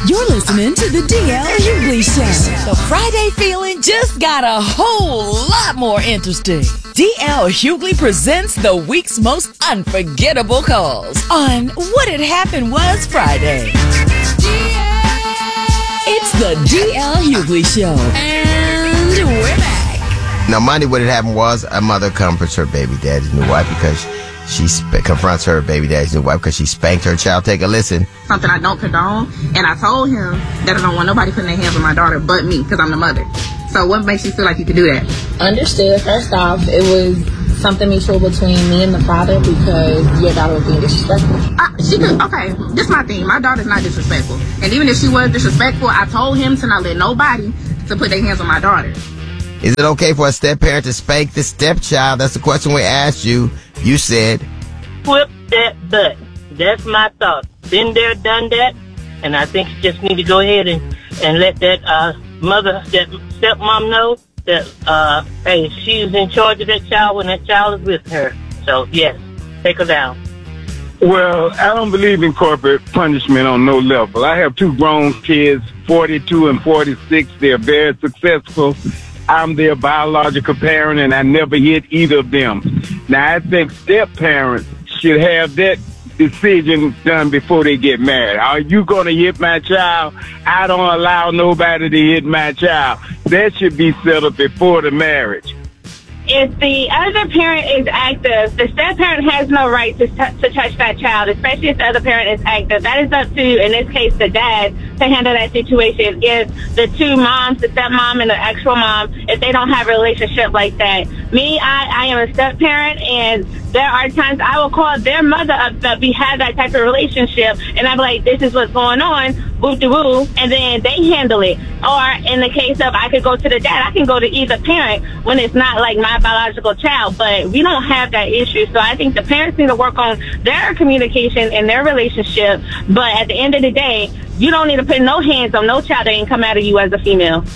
You're listening to the DL Hughley Show. The Friday feeling just got a whole lot more interesting. DL Hughley presents the week's most unforgettable calls on What Had Happened Was Friday. It's the DL Hughley Show, and we're back. Now, Monday, what had happened was a mother comforts her baby daddy's new wife because she confronts her baby daddy's new wife because she spanked her child. Take a listen. Something I don't condone, and I told him that I don't want nobody putting their hands on my daughter but me because I'm the mother. So what makes you feel like you can do that? Understood. First off, it was something mutual between me and the father because your daughter was being disrespectful. Okay, this is my thing. My daughter's not disrespectful. And even if she was disrespectful, I told him to not let nobody to put their hands on my daughter. Is it okay for a step-parent to spank the stepchild? That's the question we asked you. You said, whip that butt. That's my thought. Been there, done that, and I think you just need to go ahead and let that mother, that stepmom know that, hey, she's in charge of that child when that child is with her. So, yes, take her down. Well, I don't believe in corporate punishment on no level. I have two grown kids, 42 and 46. They're very successful. I'm their biological parent, and I never hit either of them. Now, I think step-parents should have that decision done before they get married. Are you going to hit my child? I don't allow nobody to hit my child. That should be settled before the marriage. If the other parent is active, the step-parent has no right to touch that child, especially if the other parent is active. That is up to, in this case, the dad to handle that situation. If the two moms, the stepmom and the actual mom, if they don't have a relationship like that. Me, I am a step-parent, and there are times I will call their mother up that we have that type of relationship, and I'm like, this is what's going on, woo-de-woo, and then they handle it. Or in the case of I could go to the dad, I can go to either parent when it's not like my biological child, but we don't have that issue. So I think the parents need to work on their communication and their relationship, but at the end of the day, you don't need to put no hands on no child that ain't come out of you as a female.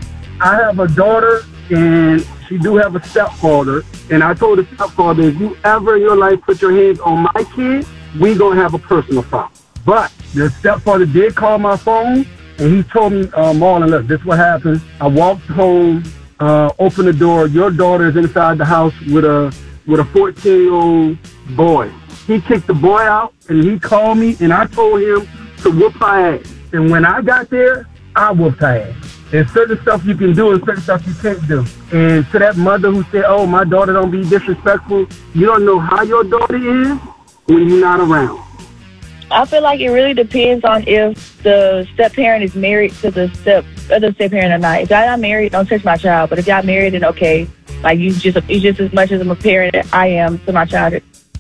I have a daughter, and she do have a stepfather, and I told the stepfather, if you ever in your life put your hands on my kid, we gonna have a personal problem. But the stepfather did call my phone, and he told me, Marlon, look, this is what happened. I walked home, opened the door. Your daughter is inside the house with a 14-year-old boy. He kicked the boy out, and he called me, and I told him to whoop her ass. And when I got there, I whooped her ass. There's certain stuff you can do and certain stuff you can't do. And to that mother who said, oh, my daughter don't be disrespectful, you don't know how your daughter is when you're not around. I feel like it really depends on if the step-parent is married to the other step-parent or not. If y'all not married, don't touch my child. But if y'all married, then okay. Like, you just as much as a parent that I am to my child.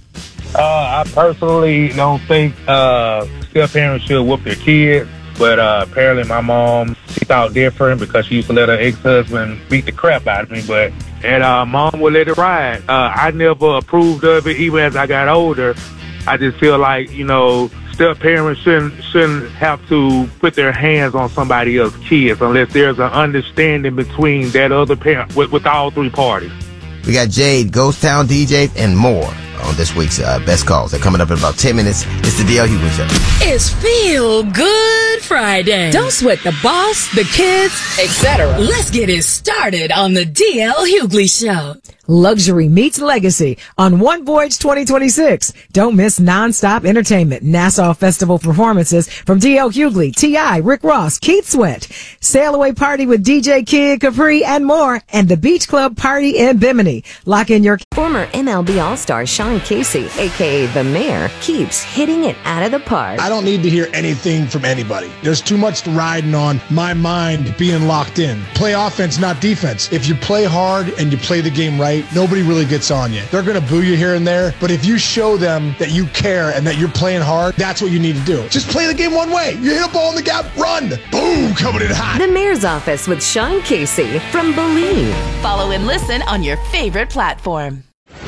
I personally don't think step-parents should whoop their kids. But apparently my mom, she thought different because she used to let her ex-husband beat the crap out of me. And mom would let it ride. I never approved of it, even as I got older. I just feel like, step-parents shouldn't have to put their hands on somebody else's kids unless there's an understanding between that other parent with all three parties. We got Jade, Ghost Town DJs, and more on this week's Best Calls. They're coming up in about 10 minutes. It's the DL Hughley Show. It's Feel Good Friday. Don't sweat the boss, the kids, etc. Let's get it started on the DL Hughley Show. Luxury meets legacy on One Voyage 2026. Don't miss non-stop entertainment, Nassau Festival performances from D.L. Hughley, T.I., Rick Ross, Keith Sweat, Sail Away Party with DJ Kid Capri, and more, and the Beach Club Party in Bimini. Lock in your... Former MLB All-Star Sean Casey, a.k.a. The Mayor, keeps hitting it out of the park. I don't need to hear anything from anybody. There's too much riding on my mind being locked in. Play offense, not defense. If you play hard and you play the game right, nobody really gets on you. They're going to boo you here and there, but if you show them that you care and that you're playing hard, that's what you need to do. Just play the game one way. You hit a ball in the gap, run. Boom, coming in hot. The Mayor's Office with Sean Casey from Believe. Follow and listen on your favorite platform.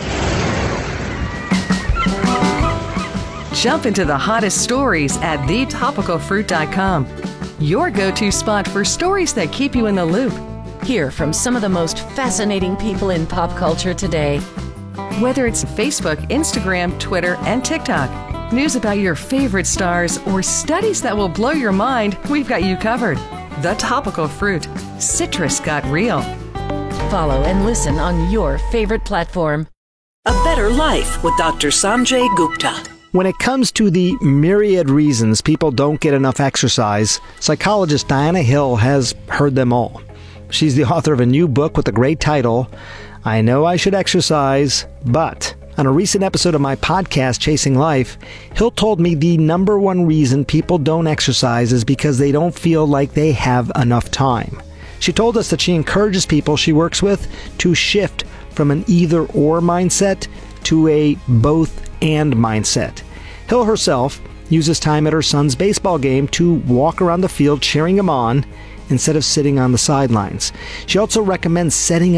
Jump into the hottest stories at thetopicalfruit.com. Your go-to spot for stories that keep you in the loop. Hear from some of the most fascinating people in pop culture today. Whether it's Facebook, Instagram, Twitter, and TikTok. News about your favorite stars, or studies that will blow your mind, we've got you covered. The Topical Fruit. Citrus got real. Follow and listen on your favorite platform. A Better Life with Dr. Sanjay Gupta. When it comes to the myriad reasons people don't get enough exercise, psychologist Diana Hill has heard them all. She's the author of a new book with the great title, I Know I Should Exercise, But... On a recent episode of my podcast, Chasing Life, Hill told me the number one reason people don't exercise is because they don't feel like they have enough time. She told us that she encourages people she works with to shift from an either-or mindset to a both-and mindset. Hill herself uses time at her son's baseball game to walk around the field cheering him on instead of sitting on the sidelines. She also recommends setting